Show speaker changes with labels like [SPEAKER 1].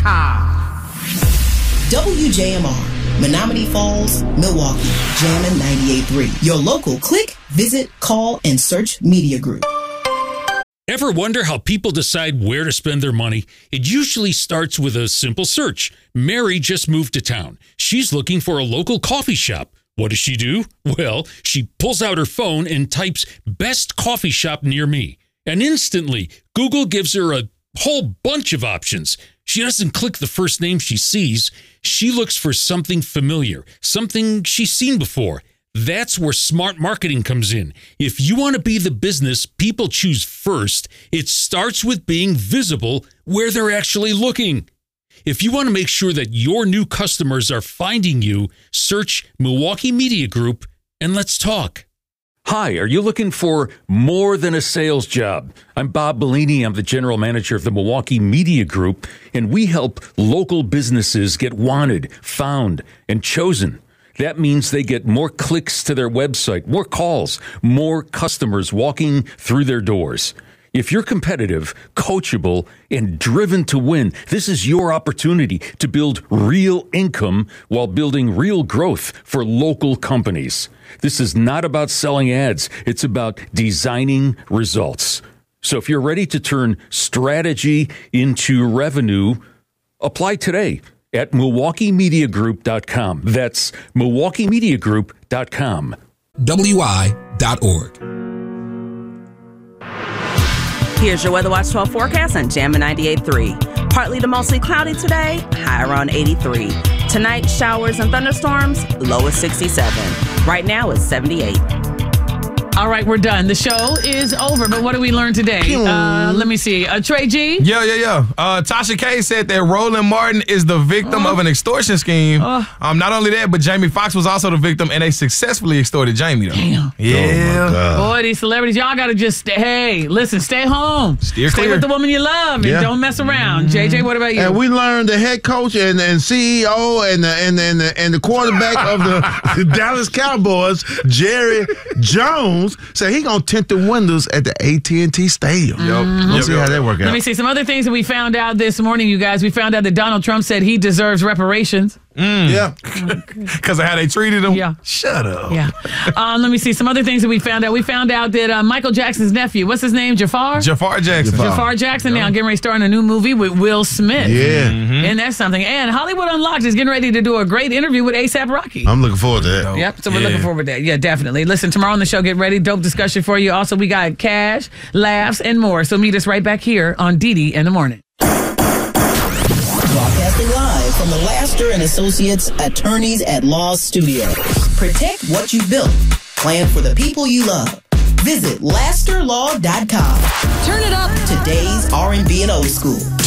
[SPEAKER 1] WJMR, Menominee Falls, Milwaukee, Jammin' 98.3. Your local click, visit, call, and search media group.
[SPEAKER 2] Ever wonder how people decide where to spend their money? It usually starts with a simple search. Mary just moved to town. She's looking for a local coffee shop. What does she do? Well, she pulls out her phone and types best coffee shop near me. And instantly, Google gives her a whole bunch of options. She doesn't click the first name she sees. She looks for something familiar, something she's seen before. That's where smart marketing comes in. If you want to be the business people choose first, it starts with being visible where they're actually looking. If you want to make sure that your new customers are finding you, search Milwaukee Media Group and let's talk. Hi, are you looking for more than a sales job? I'm Bob Bellini. I'm the general manager of the Milwaukee Media Group, and we help local businesses get wanted, found, and chosen. That means they get more clicks to their website, more calls, more customers walking through their doors. If you're competitive, coachable, and driven to win, this is your opportunity to build real income while building real growth for local companies. This is not about selling ads. It's about designing results. So if you're ready to turn strategy into revenue, apply today at MilwaukeeMediaGroup.com. That's MilwaukeeMediaGroup.com.
[SPEAKER 3] WI.org.
[SPEAKER 4] Here's your Weather Watch 12 forecast on Jammin' 98.3. Partly to mostly cloudy today, high around 83. Tonight, showers and thunderstorms, low at 67. Right now, it's 78.
[SPEAKER 5] All right, we're done. The show is over, but what did we learn today? Let me see. Trey G?
[SPEAKER 6] Yeah. Tasha K said that Roland Martin is the victim of an extortion scheme. Not only that, but Jamie Foxx was also the victim, and they successfully extorted Jamie, though.
[SPEAKER 5] Damn.
[SPEAKER 6] Yeah.
[SPEAKER 5] Boy, these celebrities, y'all got to just stay home.
[SPEAKER 6] Steer
[SPEAKER 5] Stay
[SPEAKER 6] clear.
[SPEAKER 5] with the woman you love and don't mess around. JJ, what about you?
[SPEAKER 7] And we learned the head coach and CEO and the quarterback of the Dallas Cowboys, Jerry Jones, said he gonna tint the windows at the AT&T Stadium. We'll see how that work out.
[SPEAKER 5] Let me see some other things that we found out this morning, you guys. We found out that Donald Trump said he deserves reparations.
[SPEAKER 7] Yeah.
[SPEAKER 6] Because of how they treated him?
[SPEAKER 5] Yeah.
[SPEAKER 6] Shut up.
[SPEAKER 5] Yeah. Let me see some other things that we found out. We found out that Michael Jackson's nephew, what's his name? Jafar Jackson now getting ready to star in a new movie with Will Smith.
[SPEAKER 7] Yeah.
[SPEAKER 5] And that's something. And Hollywood Unlocked is getting ready to do a great interview with A$AP Rocky.
[SPEAKER 7] I'm looking forward to that.
[SPEAKER 5] Yep. So we're looking forward to that. Yeah, definitely. Listen, tomorrow on the show, get ready. Dope discussion for you. Also, we got cash, laughs, and more. So meet us right back here on Didi in the Morning.
[SPEAKER 1] Broadcasting live from the Laster and Associates Attorneys at Law Studios. Protect what you built. Plan for the people you love. Visit LasterLaw.com.
[SPEAKER 8] Turn it up.
[SPEAKER 1] Today's R&B and old school.